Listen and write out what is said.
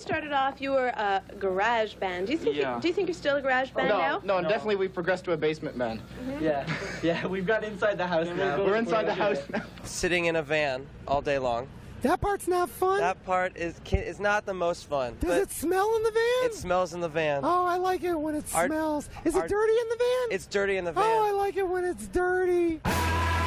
started off, you were a garage band. Do you think you're still a garage band now? No, definitely we've progressed to a basement band. Yeah, we've got inside the house now. We're inside the house now. Sitting in a van all day long. That part's not fun? That part is not the most fun. Does it smell in the van? It smells in the van. Oh, I like it when it smells. Is it dirty in the van? It's dirty in the van. Oh, I like it when it's dirty.